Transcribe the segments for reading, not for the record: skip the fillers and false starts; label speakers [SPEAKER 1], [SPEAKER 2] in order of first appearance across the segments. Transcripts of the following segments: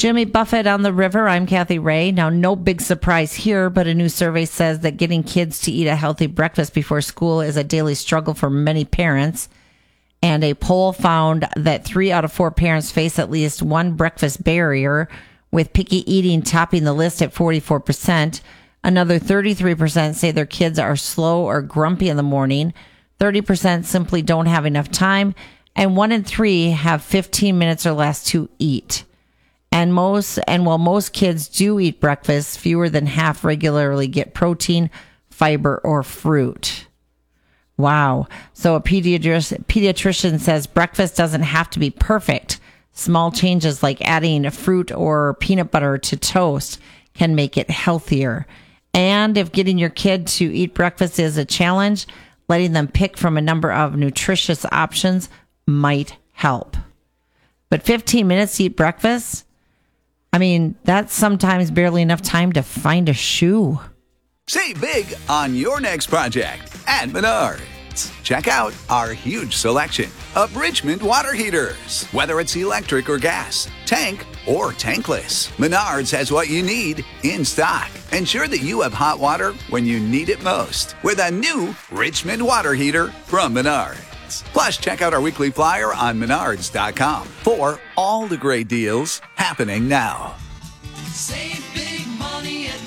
[SPEAKER 1] Jimmy Buffett on the River. I'm Kathy Ray. Now, no big surprise here, but a new survey says that getting kids to eat a healthy breakfast before school is a daily struggle for many parents. And a poll found that 3 out of 4 parents face at least one breakfast barrier, with picky eating topping the list at 44%. Another 33% say their kids are slow or grumpy in the morning. 30% simply don't have enough time. And 1 in 3 have 15 minutes or less to eat. And while most kids do eat breakfast, fewer than half regularly get protein, fiber, or fruit. Wow. So a pediatrician says breakfast doesn't have to be perfect. Small changes like adding fruit or peanut butter to toast can make it healthier. And if getting your kid to eat breakfast is a challenge, letting them pick from a number of nutritious options might help. But 15 minutes to eat breakfast? I mean, that's sometimes barely enough time to find a shoe.
[SPEAKER 2] Save big on your next project at Menards. Check out our huge selection of Richmond water heaters. Whether it's electric or gas, tank or tankless, Menards has what you need in stock. Ensure that you have hot water when you need it most with a new Richmond water heater from Menards. Plus, check out our weekly flyer on Menards.com for all the great deals happening now.
[SPEAKER 3] Save big money at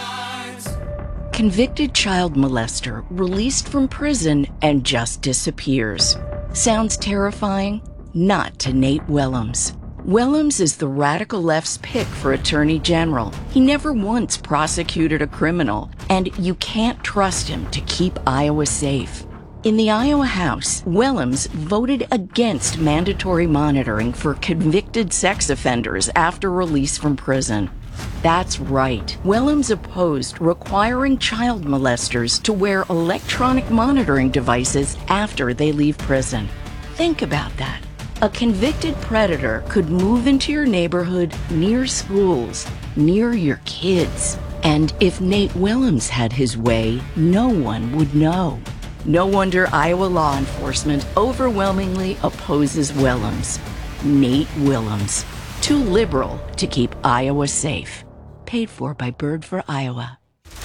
[SPEAKER 3] Menards.
[SPEAKER 4] Convicted child molester released from prison and just disappears. Sounds terrifying? Not to Nate Willems. Willems is the radical left's pick for Attorney General. He never once prosecuted a criminal, and you can't trust him to keep Iowa safe. In the Iowa House, Willems voted against mandatory monitoring for convicted sex offenders after release from prison. That's right. Willems opposed requiring child molesters to wear electronic monitoring devices after they leave prison. Think about that. A convicted predator could move into your neighborhood, near schools, near your kids. And if Nate Willems had his way, no one would know. No wonder Iowa law enforcement overwhelmingly opposes Willems. Nate Willems. Too liberal to keep Iowa safe. Paid for by Bird for Iowa.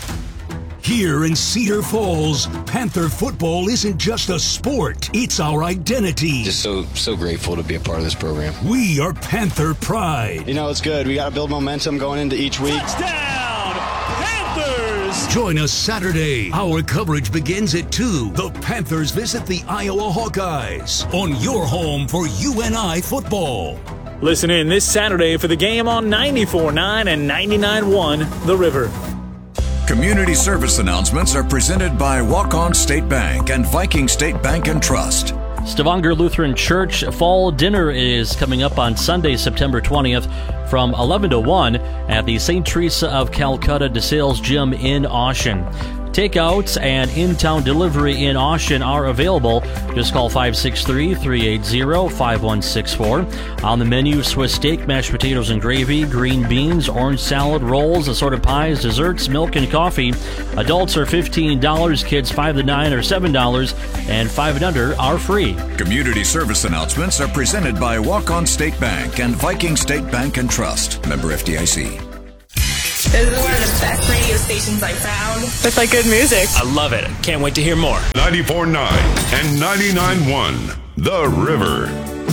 [SPEAKER 5] Here in Cedar Falls, Panther football isn't just a sport, it's our identity.
[SPEAKER 6] Just so grateful to be a part of this program.
[SPEAKER 5] We are Panther Pride.
[SPEAKER 6] You know, it's good. We got to build momentum going into each week.
[SPEAKER 7] Touchdown, Panthers!
[SPEAKER 5] Join us Saturday. Our coverage begins at 2. The Panthers visit the Iowa Hawkeyes on your home for UNI football.
[SPEAKER 7] Listen in this Saturday for the game on 94.9 and 99.1 The River.
[SPEAKER 8] Community service announcements are presented by Walk-On State Bank and Viking State Bank and Trust.
[SPEAKER 9] Stavanger Lutheran Church Fall Dinner is coming up on Sunday, September 20th from 11 to 1 at the St. Teresa of Calcutta DeSales Gym in Oshen. Takeouts and in-town delivery in Oshen are available. Just call 563-380-5164. On the menu, Swiss steak, mashed potatoes and gravy, green beans, orange salad, rolls, assorted pies, desserts, milk, and coffee. Adults are $15, kids 5 to 9 are $7, and 5 and under are free.
[SPEAKER 8] Community service announcements are presented by Walk-On State Bank and Viking State Bank and Trust. Member FDIC.
[SPEAKER 10] This is one of the best radio stations I've found. With good music.
[SPEAKER 7] I love it. Can't wait to hear more.
[SPEAKER 11] 94.9 and 99.1 The River.